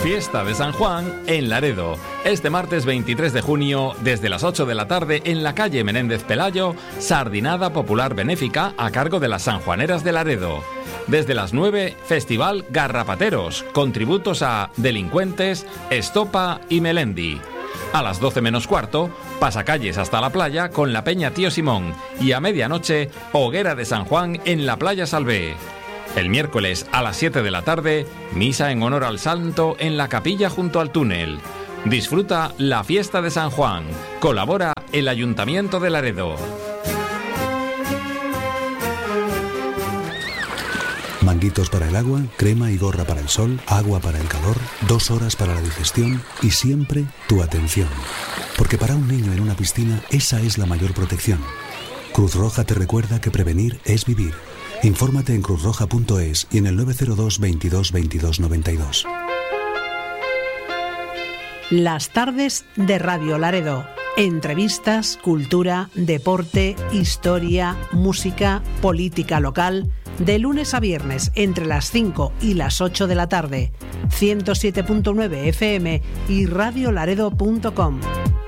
Fiesta de San Juan en Laredo. Este martes 23 de junio, desde las 8 de la tarde, en la calle Menéndez Pelayo, sardinada popular benéfica a cargo de las sanjuaneras de Laredo. Desde las 9, Festival Garrapateros, con tributos a Delincuentes, Estopa y Melendi. A las 12 menos cuarto, pasacalles hasta la playa con la Peña Tío Simón. Y a medianoche, Hoguera de San Juan en la Playa Salvé. El miércoles a las 7 de la tarde, misa en honor al santo en la capilla junto al túnel. Disfruta la fiesta de San Juan. Colabora el Ayuntamiento de Laredo. Manguitos para el agua, crema y gorra para el sol, agua para el calor, 2 horas para la digestión y siempre tu atención. Porque para un niño en una piscina, esa es la mayor protección. Cruz Roja te recuerda que prevenir es vivir. Infórmate en cruzroja.es y en el 902 22 22 92. Las tardes de Radio Laredo. Entrevistas, cultura, deporte, historia, música, política local. De lunes a viernes entre las 5 y las 8 de la tarde. 107.9 FM y radiolaredo.com.